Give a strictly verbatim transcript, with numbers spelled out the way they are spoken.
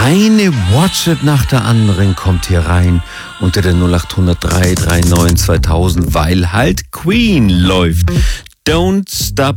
Eine WhatsApp nach der anderen kommt hier rein unter der null acht null drei drei neun zweitausend, weil halt Queen läuft. Don't Stop